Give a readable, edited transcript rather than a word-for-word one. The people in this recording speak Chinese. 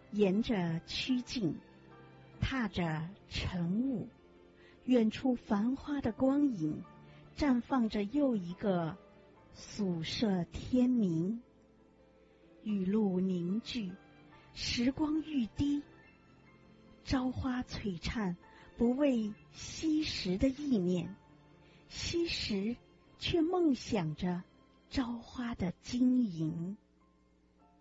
沿着曲径，踏着晨雾，远处繁花的光影绽放着又一个宿舍天明。雨露凝聚，时光欲滴，朝花璀璨，不为惜时的意念，惜时却梦想着朝花的晶莹。